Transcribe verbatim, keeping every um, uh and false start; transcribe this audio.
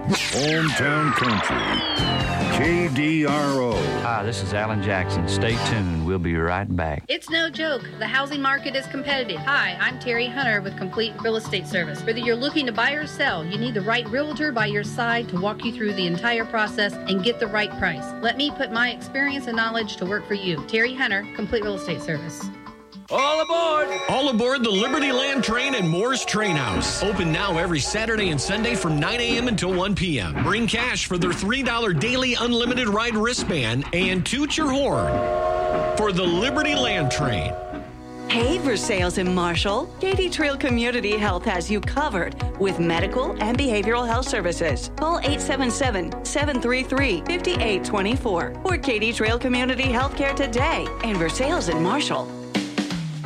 Hometown Country. K D R O. Hi, this is Alan Jackson. Stay tuned. We'll be right back. It's no joke. The housing market is competitive. Hi, I'm Terry Hunter with Complete Real Estate Service. Whether you're looking to buy or sell, you need the right realtor by your side to walk you through the entire process and get the right price. Let me put my experience and knowledge to work for you. Terry Hunter, Complete Real Estate Service. All aboard! All aboard the Liberty Land Train at Moore's Train House. Open now every Saturday and Sunday from nine a.m. until one p.m. Bring cash for their three dollars daily unlimited ride wristband and toot your horn for the Liberty Land Train. Hey, Versailles in Marshall, Katy Trail Community Health has you covered with medical and behavioral health services. Call eight seven seven, seven three three, five eight two four or Katy Trail Community Healthcare today in Versailles in Marshall.